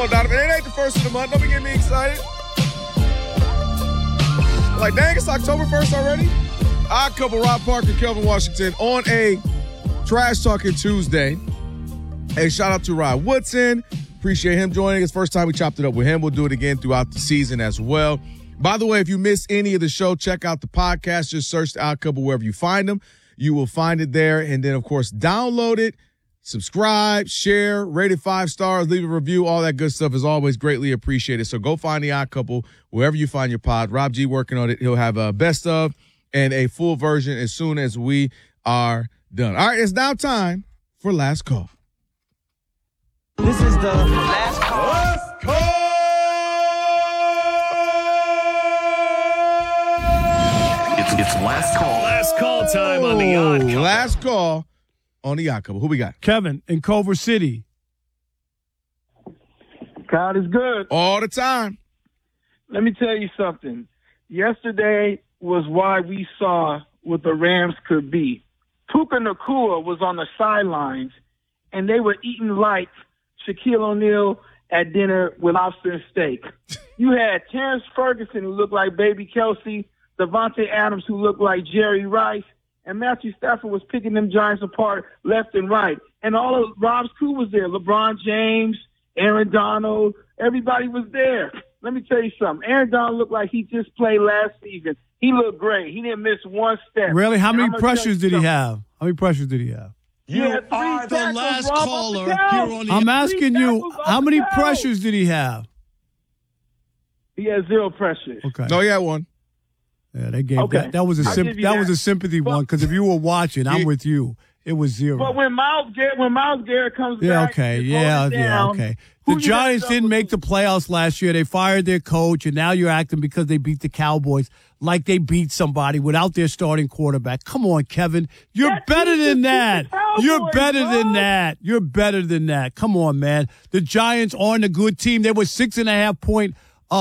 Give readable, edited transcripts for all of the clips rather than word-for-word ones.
on, Donovan. It ain't the first of the month. Don't be getting me excited. Like, dang, it's October 1st already? Odd Couple, Rob Parker, Kelvin Washington on a Trash Talking Tuesday. Hey, shout out to Rod Woodson. Appreciate him joining us. First time we chopped it up with him. We'll do it again throughout the season as well. By the way, if you missed any of the show, check out the podcast. Just search the Odd Couple wherever you find them. You will find it there. And then, of course, download it, subscribe, share, rate it 5 stars, leave a review. All that good stuff is always greatly appreciated. So go find the Odd Couple wherever you find your pod. Rob G working on it. He'll have a best of and a full version as soon as we are done. All right, it's now time for Last Call. This is the Last Call. Last Call! It's last call. Last call time on the Odd Couple. Last call on the Odd Couple. Who we got? Kevin in Culver City. God is good. All the time. Let me tell you something. Yesterday was why we saw what the Rams could be. Puka Nacua was on the sidelines, and they were eating like Shaquille O'Neal at dinner with lobster and steak. You had Terrence Ferguson, who looked like Baby Kelsey, Devontae Adams, who looked like Jerry Rice, and Matthew Stafford was picking them Giants apart left and right. And all of Rob's crew was there. LeBron James, Aaron Donald, everybody was there. Let me tell you something. Aaron Donald looked like he just played last season. He looked great. He didn't miss one step. Really? How many pressures did he have? How many pressures did he have? You are the last caller here on the I'm asking you, how many pressures did he have? He had 0 pressures. Okay. No, he had one. Yeah, they gave that was a sympathy one because if you were watching, I'm with you. It was 0. But when Myles Garrett comes back, okay. The who Giants didn't make the playoffs last year. They fired their coach, and now you're acting because they beat the Cowboys like they beat somebody without their starting quarterback. Come on, Kevin. You're better than that. You're better than that. You're better than that. Come on, man. The Giants aren't a good team. They were 6.5 point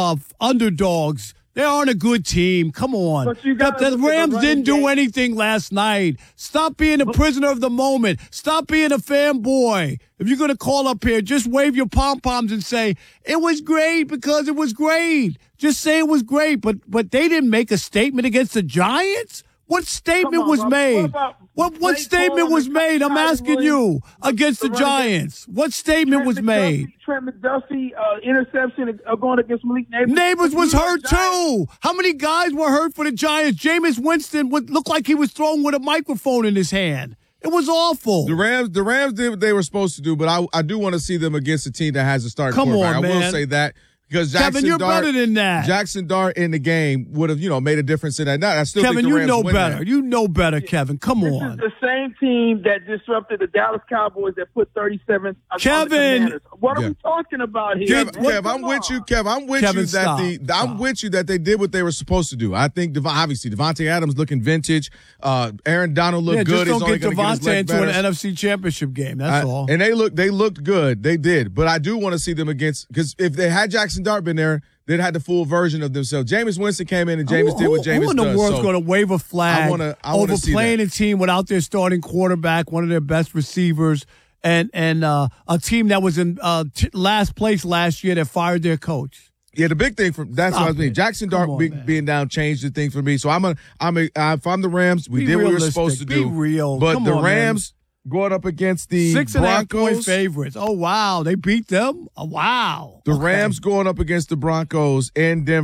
underdogs. They aren't a good team. Come on. The Rams didn't do anything last night. Stop being a prisoner of the moment. Stop being a fanboy. If you're going to call up here, just wave your pom-poms and say, it was great because it was great. Just say it was great. But they didn't make a statement against the Giants? What statement was made? What statement was made? I'm asking you against the Giants. What statement was made? Trent McDuffie interception going against Malik Neighbors. Neighbors was hurt too. How many guys were hurt for the Giants? Jameis Winston looked like he was thrown with a microphone in his hand. It was awful. The Rams did what they were supposed to do, but I do want to see them against a team that has a starting quarterback. Come on, man. I will say that. Because Kevin, you're better than that. Jackson Dart in the game would have, made a difference in that. I still Kevin, think the Rams win better. that. You know better, Kevin. Come on. This is the same team that disrupted the Dallas Cowboys that put 37. Kevin, what are we talking about here? Kev, I'm with you. Kev, I'm with Kevin, you that I'm with you that they did what they were supposed to do. I think obviously Devontae Adams looking vintage. Aaron Donald looked good. Just don't He's get Devontae into an better. NFC Championship game. That's all. And they looked good. They did. But I do want to see them because if they had Jackson Dart been there, they'd had the full version of themselves. Jameis Winston came in and Jameis did what Jameis does. Who in the world's going to wave a flag over playing a team without their starting quarterback, one of their best receivers, and a team that was in last place last year that fired their coach? Yeah, the big thing that's what I mean. Jackson Dart being down changed the thing for me. So if I'm the Rams, we did what we were supposed to do. Be real. But the Rams going up against the 6.5 Broncos. point favorites. Oh, wow. They beat them? Oh, wow. The Rams going up against the Broncos in Denver.